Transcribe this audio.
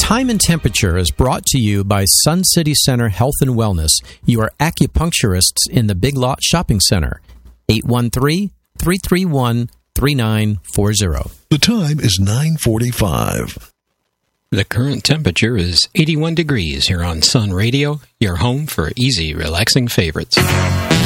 Time and Temperature is brought to you by Sun City Center Health and Wellness, your acupuncturists in the Big Lot Shopping Center. 813-331-3940. The time is 9:45. The current temperature is 81 degrees here on Sun Radio, your home for easy, relaxing favorites.